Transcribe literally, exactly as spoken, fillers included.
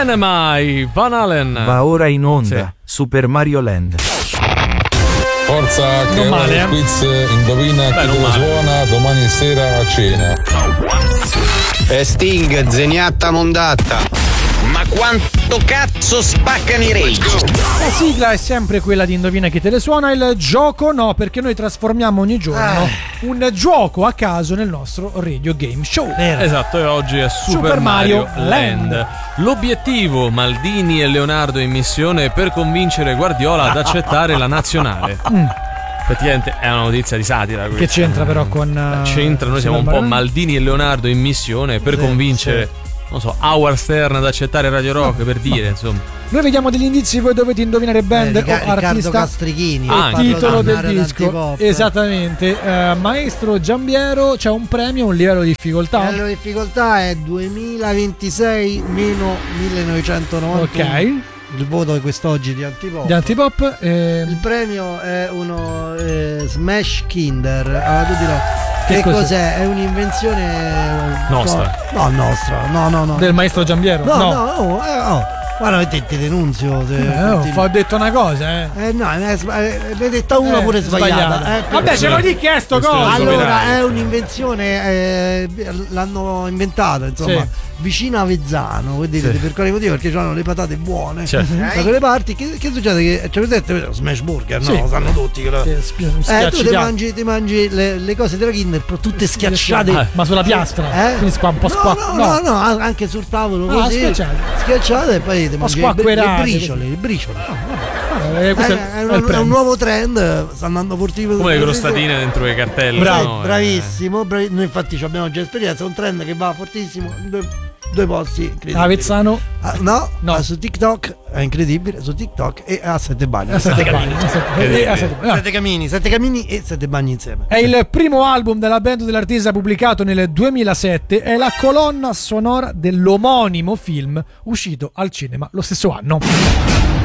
Enema, Van Halen. Va ora in onda Sì. Super Mario Land. Forza che male, il eh? quiz indovina Beh, chi non te lo male. suona domani sera a cena. E Sting, zeniatta mondatta. Ma quanto cazzo spaccano i rage? La sigla è sempre quella di Indovina chi te le suona, il gioco no, perché noi trasformiamo ogni giorno un gioco a caso nel nostro radio game show. Esatto, e oggi è Super, Super Mario Mario, Land. Land. L'obiettivo, Maldini e Leonardo in missione per convincere Guardiola ad accettare la nazionale. Effettivamente è una notizia di satira questa. Che c'entra però con... uh, C'entra, noi siamo un Super po' Mario? Maldini e Leonardo in missione per convincere, non so, Howard Stern ad accettare Radio Rock, per dire, insomma. Noi vediamo degli indizi, voi dovete indovinare band Eh, o Rica- Riccardo artista Castrichini, Ah, e anche. titolo del Parlare disco. d'antipop. Esattamente. Eh, maestro Giambiero, c'è un premio, un livello di difficoltà. La difficoltà è duemilaventisei meno millenovecentonovantuno. Ok. Il voto di quest'oggi di Antipop. Di antipop. eh, Il premio è uno eh, Smash Kinder. Allora tu dirò Che che cos'è? cos'è? È un'invenzione Nostra. No, nostra. No, no, no. del maestro Giambiero. No, no, no, eh, oh. Guarda, te, ti denunzio. Se Eh, oh, continui. ho detto una cosa, eh. Eh no, ne hai detta una Eh, pure sbagliata. sbagliata. Eh, Vabbè, ce lo di chi è sto Questo è coso? il allora Soveraio. è un'invenzione, eh, l'hanno inventata insomma Sì. vicino a Vezzano, voi dite Sì. per quale motivo? Perché hanno le patate buone Certo. da quelle parti. Che, che succede? Che c'è presente Smash Burger, no? Sì. Lo sanno tutti che lo- Che spi- eh, tu schiacci ti piatti. mangi, ti mangi le, le cose della Kinder però tutte schiacciate. Ah, ma sulla piastra? Eh? Quindi spa- un po' no, squac- no, no, no, anche sul tavolo Ah, così schiacciate. schiacciate e poi ti mangi le, bri- le squacquerate. briciole, le briciole. Eh, Eh, questo è, è, un, è il è un premio. nuovo trend, sta andando fortissimo. Come le crostatine dentro i cartelli. Bravo, no? Eh. bravissimo, bravi- noi infatti ci abbiamo già esperienza, è un trend che va fortissimo in due, due posti incredibili. Avezzano. Ah, no, No. ah, su TikTok è incredibile, su TikTok e a Sette Bagni. A sette Sette bagni, a sette- eh, a sette- no. Sette Camini, Sette Camini e Sette Bagni insieme. È il primo album della band dell'artista pubblicato nel duemilasette, è la colonna sonora dell'omonimo film uscito al cinema lo stesso anno.